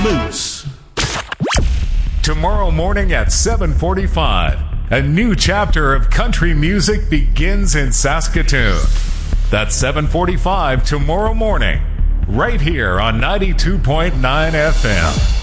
Moose. Tomorrow morning at 7:45, a new chapter of country music begins in Saskatoon. That's 7:45 tomorrow morning, right here on 92.9 FM.